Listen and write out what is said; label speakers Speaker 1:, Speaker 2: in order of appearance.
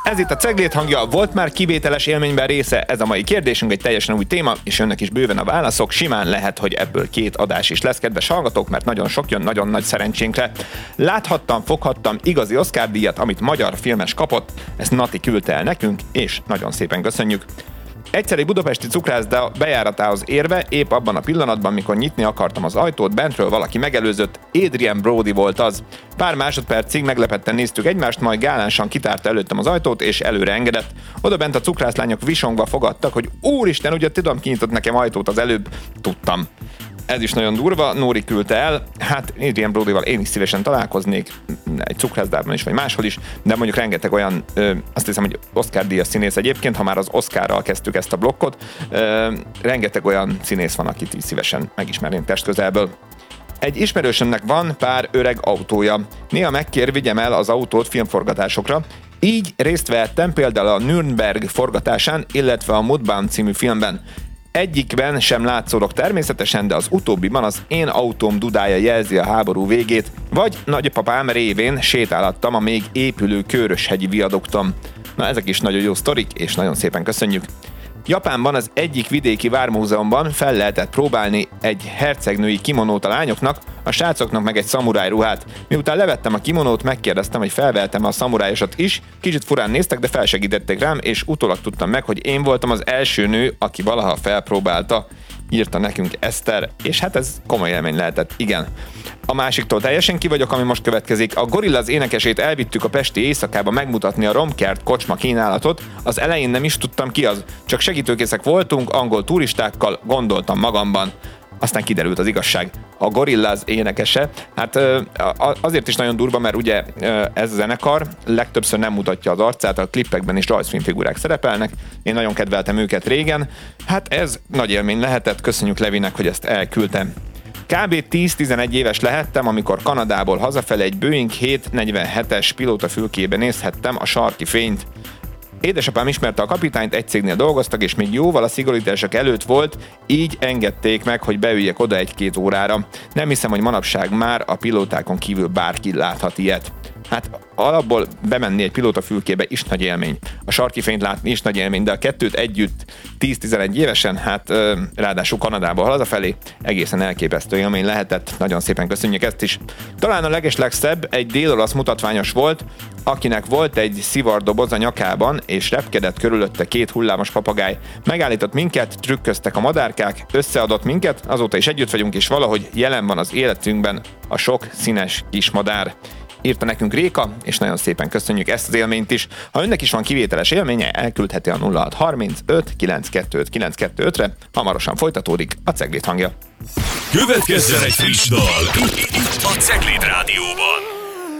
Speaker 1: Ez itt a Ceglét hangja, volt már kivételes élményben része? Ez a mai kérdésünk, egy teljesen új téma, és jönnek is bőven a válaszok. Simán lehet, hogy ebből 2 adás is lesz, kedves hallgatók, mert nagyon sok jön, nagyon nagy szerencsénkre. Láthattam, foghattam igazi Oscar-díjat, amit magyar filmes kapott, ezt Nati küldte el nekünk, és nagyon szépen köszönjük. Egyszer egy budapesti cukrászda bejáratához érve, épp abban a pillanatban, mikor nyitni akartam az ajtót, bentről valaki megelőzött, Adrien Brody volt az. Pár másodpercig meglepetten néztük egymást, majd gálánsan kitárta előttem az ajtót, és előre engedett. Oda bent a cukrászlányok visongva fogadtak, hogy úristen, ugye tudom, kinyitott nekem ajtót az előbb, tudtam. Ez is nagyon durva, Nóri küldte el, hát Adrien Brodyval én is szívesen találkoznék, egy cukrászdában is, vagy máshol is, de mondjuk rengeteg olyan, azt hiszem, hogy Oscar-díjas színész egyébként, ha már az Oscarral kezdtük ezt a blokkot, rengeteg olyan színész van, akit így szívesen megismernénk testközelből. Egy ismerősömnek van pár öreg autója. Néha megkér, vigyem el az autót filmforgatásokra. Így részt vehettem például a Nürnberg forgatásán, illetve a Mudbound című filmben. Egyikben sem látszódok természetesen, de az utóbbiban az én autóm dudája jelzi a háború végét, vagy nagypapám révén sétálattam a még épülő Köröshegyi viadukton. Na, ezek is nagyon jó sztorik, és nagyon szépen köszönjük. Japánban az egyik vidéki vármúzeumban fel lehetett próbálni egy hercegnői kimonót a lányoknak, a srácoknak meg egy szamuráj ruhát. Miután levettem a kimonót, megkérdeztem, hogy felvehetem a szamurájosat is, kicsit furán néztek, de felsegítették rám, és utólag tudtam meg, hogy én voltam az első nő, aki valaha felpróbálta, írta nekünk Eszter, és hát ez komoly élmény lehetett, igen. A másiktól teljesen ki vagyok, ami most következik. A Gorillaz énekesét elvittük a pesti éjszakába megmutatni a Romkert kocsma kínálatot. Az elején nem is tudtam ki az, csak segítőkészek voltunk, angol turistákkal, gondoltam magamban. Aztán kiderült az igazság. A Gorillaz énekese, hát azért is nagyon durva, mert ugye ez a zenekar legtöbbször nem mutatja az arcát, a klippekben is rajzfilmfigurák szerepelnek, én nagyon kedveltem őket régen, hát ez nagy élmény lehetett, köszönjük Levinek, hogy ezt elküldtem. Kb. 10-11 éves lehettem, amikor Kanadából hazafele egy Boeing 747-es pilótafülkébe nézhettem a sarki fényt. Édesapám ismerte a kapitányt, egy cégnél dolgoztak, és még jóval a szigorítások előtt volt, így engedték meg, hogy beüljek oda 1-2 órára. Nem hiszem, hogy manapság már a pilótákon kívül bárki láthat ilyet. Hát alapból bemenni egy pilótafülkébe is nagy élmény. A sarki fényt látni is nagy élmény, de a kettőt együtt 10-11 évesen, hát ráadásul Kanadából hazafelé egészen elképesztő élmény lehetett. Nagyon szépen köszönjük ezt is. Talán a legeslegszebb egy dél-olasz mutatványos volt, akinek volt egy szivardoboz a nyakában, és repkedett körülötte 2 hullámos papagáj. Megállított minket, trükköztek a madárkák, összeadott minket, azóta is együtt vagyunk, és valahogy jelen van az életünkben a sok színes kis madár. Írta nekünk Réka, és nagyon szépen köszönjük ezt az élményt is. Ha önnek is van kivételes élménye, elküldheti a 0635 925 925-re. Hamarosan folytatódik a Ceglét hangja.
Speaker 2: Következzen egy friss dal itt a Ceglét Rádióban.